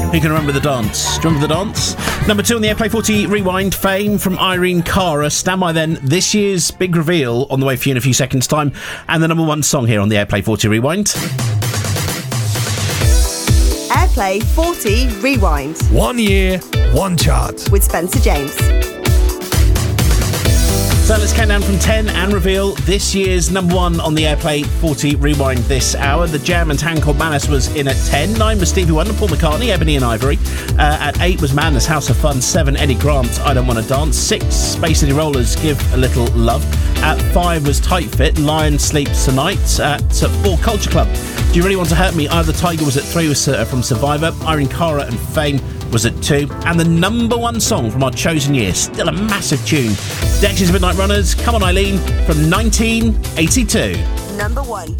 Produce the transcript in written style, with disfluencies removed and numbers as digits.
Who can remember the dance? Do you remember the dance? Number 2 on the Airplay 40 Rewind, Fame from Irene Cara. Stand by then, this year's big reveal on the way for you in a few seconds' time. And the number 1 song here on the Airplay 40 Rewind. Airplay 40 Rewind. 1 year, 1 chart. With Spencer James. So let's count down from 10 and reveal this year's number 1 on the Airplay 40 Rewind this hour. The Jam and Tangled Malice was in at 10. 9 was Stevie Wonder, Paul McCartney, Ebony and Ivory. At 8 was Madness, House of Fun. 7, Eddie Grant, I Don't Want to Dance. 6, Space City Rollers, Give a Little Love. At 5 was Tight Fit, Lion Sleeps Tonight. At 4, Culture Club, Do You Really Want to Hurt Me? Eye of the Tiger was at 3, was from Survivor. Irene Cara and Fame was at 2. And the number 1 song from our chosen year, still a massive tune, Dexys Midnight Runners, Come On Eileen, from 1982. Number 1.